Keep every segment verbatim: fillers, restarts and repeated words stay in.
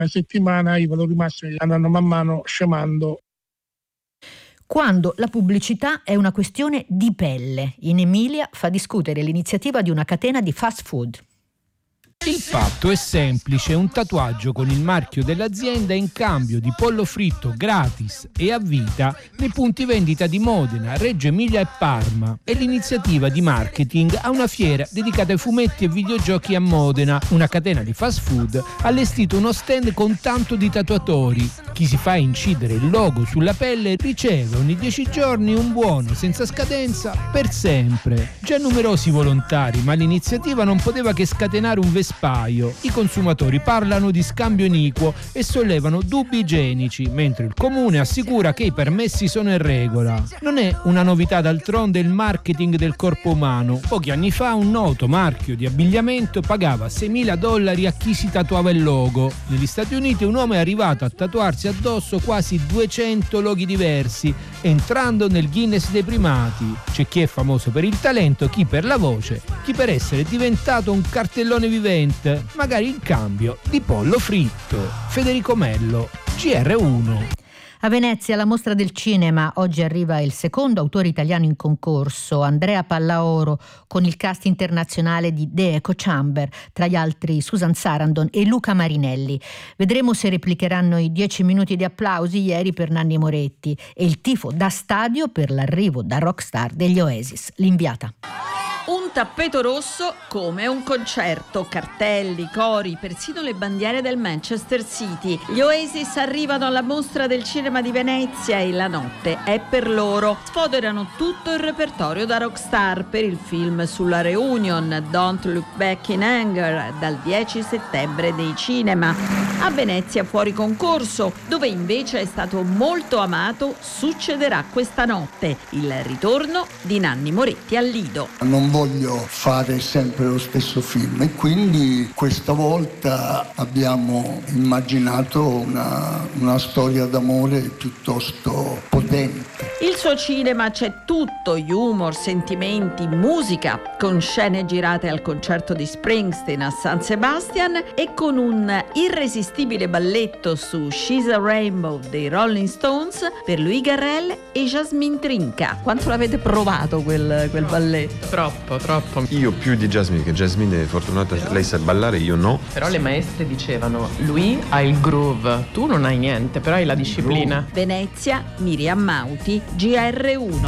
una settimana i valori massimi andranno man mano scemando. Quando la pubblicità è una questione di pelle. In Emilia fa discutere l'iniziativa di una catena di fast food. Il fatto è semplice, un tatuaggio con il marchio dell'azienda in cambio di pollo fritto gratis e a vita nei punti vendita di Modena, Reggio Emilia e Parma. È l'iniziativa di marketing a una fiera dedicata ai fumetti e videogiochi a Modena. Una catena di fast food ha allestito uno stand con tanto di tatuatori. Chi si fa incidere il logo sulla pelle riceve ogni dieci giorni un buono senza scadenza per sempre. Già numerosi volontari, ma l'iniziativa non poteva che scatenare un vespaio. I consumatori parlano di scambio iniquo e sollevano dubbi igienici, mentre il comune assicura che i permessi sono in regola. Non è una novità d'altronde il marketing del corpo umano. Pochi anni fa un noto marchio di abbigliamento pagava seimila dollari a chi si tatuava il logo. Negli Stati Uniti un uomo è arrivato a tatuarsi addosso quasi duecento loghi diversi, entrando nel Guinness dei primati. C'è chi è famoso per il talento, chi per la voce, chi per essere diventato un cartellone vivente, magari in cambio di pollo fritto. Federico Mello, G R uno. A Venezia, alla Mostra del Cinema, oggi arriva il secondo autore italiano in concorso, Andrea Pallaoro, con il cast internazionale di The Echo Chamber, tra gli altri Susan Sarandon e Luca Marinelli. Vedremo se replicheranno i dieci minuti di applausi ieri per Nanni Moretti e il tifo da stadio per l'arrivo da rockstar degli Oasis. L'inviata. Un tappeto rosso come un concerto, cartelli, cori, persino le bandiere del Manchester City. Gli Oasis arrivano alla Mostra del Cinema di Venezia e la notte è per loro. Sfoderano tutto il repertorio da rockstar per il film sulla reunion Don't Look Back in Anger dal dieci settembre nei cinema. A Venezia fuori concorso, dove invece è stato molto amato, succederà questa notte il ritorno di Nanni Moretti al Lido. Non voglio fare sempre lo stesso film e quindi questa volta abbiamo immaginato una, una storia d'amore piuttosto potente. Il suo cinema c'è tutto, humor, sentimenti, musica, con scene girate al concerto di Springsteen a San Sebastian e con un irresistibile balletto su She's a Rainbow dei Rolling Stones per Louis Garrel e Jasmine Trinca. Quanto l'avete provato quel, quel balletto? Troppo, troppo. Io più di Jasmine, che Jasmine è fortunata, lei sa ballare, io no. Però le maestre dicevano, lui ha il groove, tu non hai niente, però hai la disciplina. Venezia, Miriam Mauti, G R uno.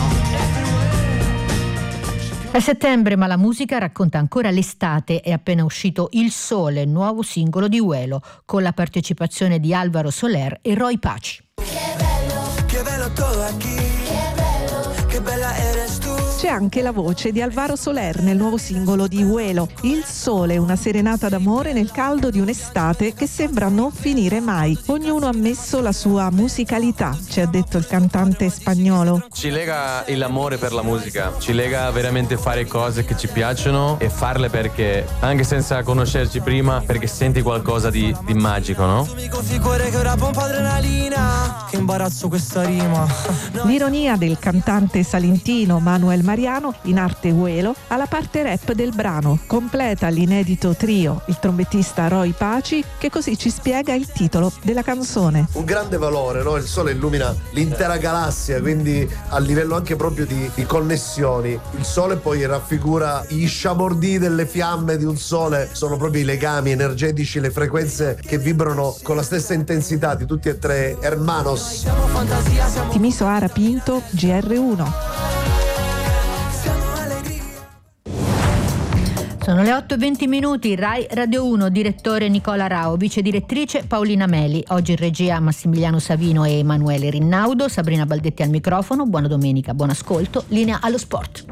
È settembre, ma la musica racconta ancora l'estate. È appena uscito Il Sole, nuovo singolo di Uelo, con la partecipazione di Alvaro Soler e Roy Paci. Che bello, che bello todo aquí, che bello, che bella eres tu. C'è anche la voce di Alvaro Soler nel nuovo singolo di Uelo, Il Sole, una serenata d'amore nel caldo di un'estate che sembra non finire mai. Ognuno ha messo la sua musicalità, ci ha detto il cantante spagnolo. Ci lega l'amore per la musica, ci lega veramente fare cose che ci piacciono e farle perché, anche senza conoscerci prima, perché senti qualcosa di, di magico, no? Che imbarazzo questa rima. L'ironia del cantante salentino Manuel Mariano, in arte Uelo, alla parte rap del brano. Completa l'inedito trio il trombettista Roy Paci, che così ci spiega il titolo della canzone. Un grande valore, no? Il sole illumina l'intera galassia, quindi a livello anche proprio di, di connessioni. Il sole poi raffigura gli sciamordì delle fiamme di un sole, sono proprio i legami energetici, le frequenze che vibrano con la stessa intensità di tutti e tre hermanos. Timiso Ara Pinto, G R uno. Sono le otto e venti minuti, Rai Radio uno, direttore Nicola Rao, vice direttrice Paolina Meli. Oggi in regia Massimiliano Savino e Emanuele Rinnaudo, Sabrina Baldetti al microfono. Buona domenica, buon ascolto. Linea allo sport.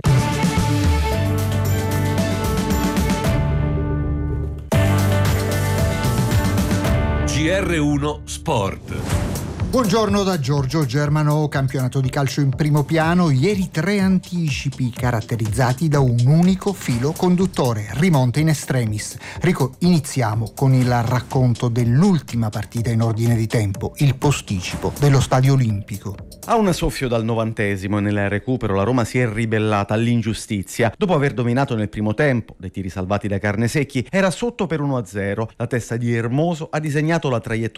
G R uno Sport. Buongiorno da Giorgio Germano, campionato di calcio in primo piano, ieri tre anticipi caratterizzati da un unico filo conduttore, rimonte in extremis. Rico, iniziamo con il racconto dell'ultima partita in ordine di tempo, il posticipo dello Stadio Olimpico. A un soffio dal novantesimo e nel recupero la Roma si è ribellata all'ingiustizia. Dopo aver dominato nel primo tempo, dei tiri salvati da Carnesecchi, era sotto per uno a zero. La testa di Hermoso ha disegnato la traiettoria